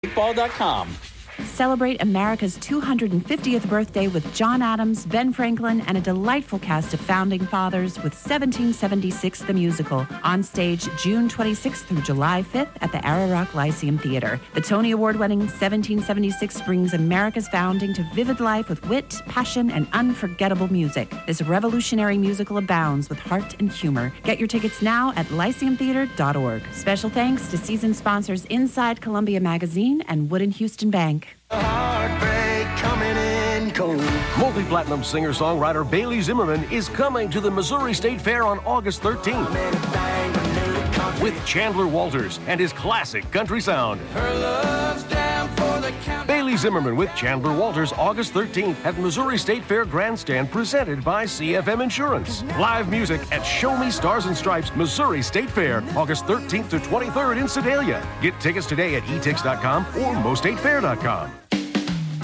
Ball.com. Celebrate America's 250th birthday with John Adams, Ben Franklin, and a delightful cast of founding fathers with 1776 the Musical, on stage June 26th through July 5th at the Ararock Lyceum Theater. The Tony Award-winning 1776 brings America's founding to vivid life with wit, passion, and unforgettable music. This revolutionary musical abounds with heart and humor. Get your tickets now at lyceumtheater.org. Special thanks to season sponsors Inside Columbia Magazine and Wood & Houston Bank. Heartbreak coming in cold. Multi-platinum singer-songwriter Bailey Zimmerman is coming to the Missouri State Fair on August 13th with Chandler Walters and his classic country sound. Bailey Zimmerman with Chandler Walters, August 13th at Missouri State Fair Grandstand, presented by CFM Insurance. Live music at Show Me Stars and Stripes Missouri State Fair, August 13th to 23rd in Sedalia. Get tickets today at etix.com or mostatefair.com.